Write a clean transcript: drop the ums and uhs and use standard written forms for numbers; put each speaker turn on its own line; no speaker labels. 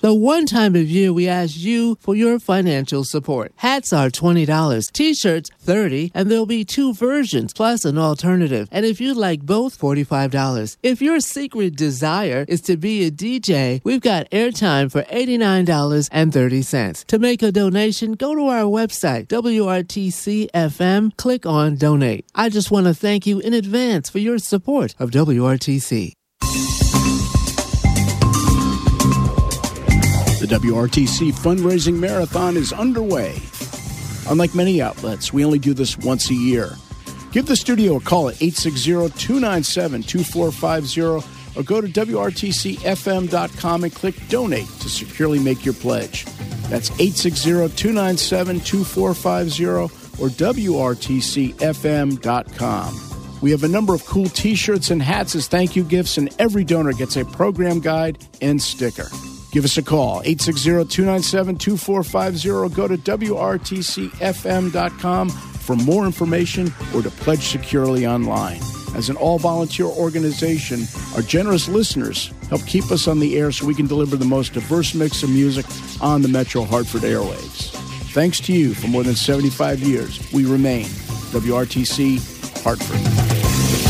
The one time of year we ask you for your financial support. Hats are $20, t-shirts $30, and there'll be 2 versions plus an alternative. And if you'd like both, $45. If your secret desire is to be a DJ, we've got airtime for $89.30. To make a donation, go to our website, WRTC-FM, click on Donate. I just want to thank you in advance for your support of WRTC.
The WRTC fundraising marathon is underway. Unlike many outlets, we only do this once a year. Give the studio a call at 860-297-2450 or go to WRTCFM.com and click Donate to securely make your pledge. That's 860-297-2450 or WRTCFM.com. We have a number of cool t-shirts and hats as thank you gifts, and every donor gets a program guide and sticker. Give us a call, 860-297-2450, or go to WRTCFM.com for more information or to pledge securely online. As an all-volunteer organization, our generous listeners help keep us on the air so we can deliver the most diverse mix of music on the Metro Hartford airwaves. Thanks to you for more than 75 years, we remain WRTC Hartford.